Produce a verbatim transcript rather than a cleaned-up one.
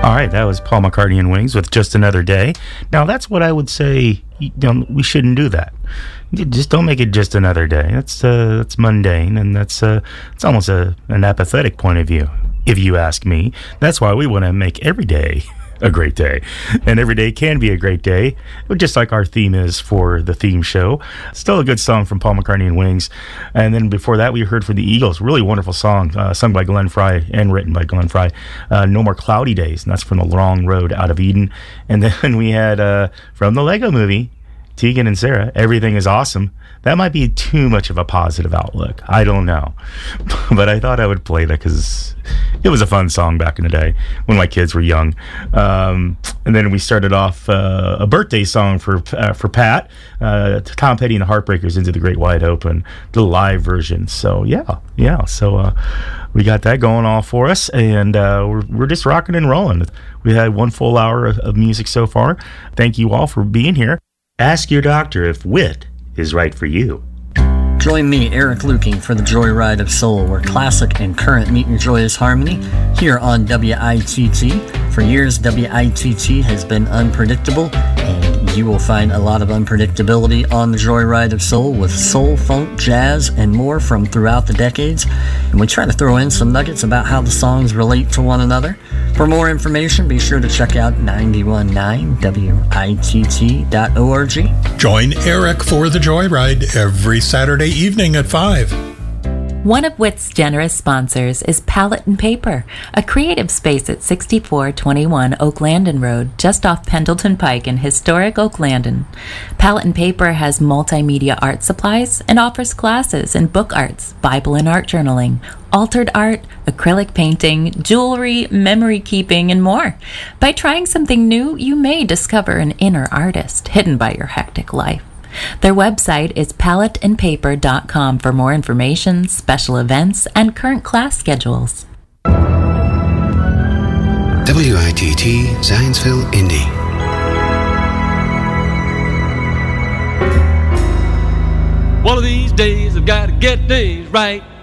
All right, that was Paul McCartney and Wings with Just Another Day. Now, that's what I would say, you know, we shouldn't do that. You just don't make it just another day. That's uh, that's mundane, and that's uh, it's almost a, an apathetic point of view, if you ask me. That's why we want to make every day a great day. And every day can be a great day, just like our theme is for the theme show. Still a good song from Paul McCartney and Wings. And then before that, we heard from the Eagles. Really wonderful song, uh, sung by Glenn Frey and written by Glenn Frey. Uh, No More Cloudy Days, and that's from The Long Road Out of Eden. And then we had uh, from the Lego Movie, Tegan and Sarah, Everything is Awesome. That might be too much of a positive outlook. I don't know. But I thought I would play that because it was a fun song back in the day when my kids were young. Um, and then we started off uh, a birthday song for uh, for Pat, uh, Tom Petty and the Heartbreakers, Into the Great Wide Open, the live version. So, yeah, yeah. So uh, we got that going all for us, and uh, we're, we're just rocking and rolling. We had one full hour of, of music so far. Thank you all for being here. Ask your doctor if wit is right for you. Join me, Eric Luking, for the Joyride of Soul, where classic and current meet in joyous harmony here on W I T T. For years, W I T T has been unpredictable, and you will find a lot of unpredictability on the Joyride of Soul with soul, funk, jazz, and more from throughout the decades. And we try to throw in some nuggets about how the songs relate to one another. For more information, be sure to check out nine one nine W I T T dot org. Join Eric for the Joyride every Saturday evening at five. One of W I T's generous sponsors is Palette and Paper, a creative space at sixty-four twenty-one Oaklandon Road, just off Pendleton Pike in historic Oaklandon. Palette and Paper has multimedia art supplies and offers classes in book arts, Bible and art journaling, altered art, acrylic painting, jewelry, memory keeping, and more. By trying something new, you may discover an inner artist hidden by your hectic life. Their website is palette and paper dot com for more information, special events, and current class schedules. W I T T Zionsville, Indy. One of these days I've got to get things right.